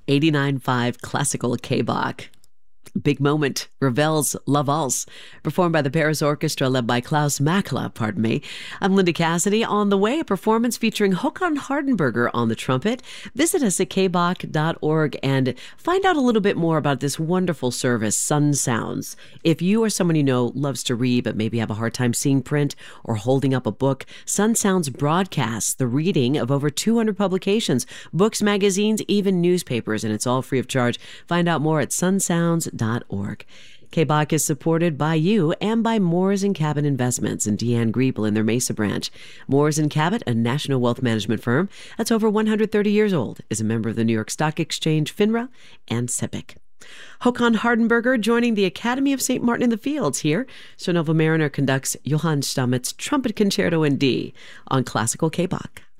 89.5 Classical K-Bach. Big Moment, Ravel's La Valse, performed by the Paris Orchestra led by Klaus Makla, pardon me. I'm Linda Cassidy. On the way, a performance featuring Håkan Hardenberger on the trumpet. Visit us at kbach.org and find out a little bit more about this wonderful service, Sun Sounds. If you or someone you know loves to read but maybe have a hard time seeing print or holding up a book, Sun Sounds broadcasts the reading of over 200 publications, books, magazines, even newspapers, and it's all free of charge. Find out more at sunsounds.org. K-Bach is supported by you and by Moores & Cabot Investments and Deanne Griebel in their Mesa branch. Moores & Cabot, a national wealth management firm that's over 130 years old, is a member of the New York Stock Exchange, FINRA, and SIPC. Håkan Hardenberger joining the Academy of St. Martin in the Fields here. Sir Neville Mariner conducts Johann Stammett's Trumpet Concerto in D on Classical K-Bach.